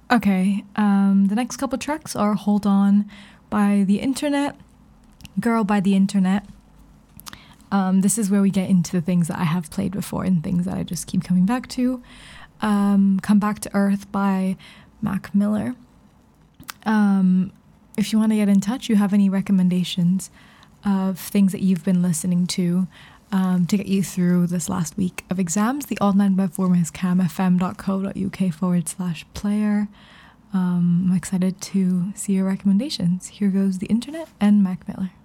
Okay, the next couple tracks are Hold On by The Internet, Girl by The Internet. This is where we get into the things that I have played before and things that I just keep coming back to. Come Back to Earth by Mac Miller. If you want to get in touch, you have any recommendations of things that you've been listening to get you through this last week of exams, the online web form is camfm.co.uk/player. I'm excited to see your recommendations. Here goes The Internet and Mac Miller.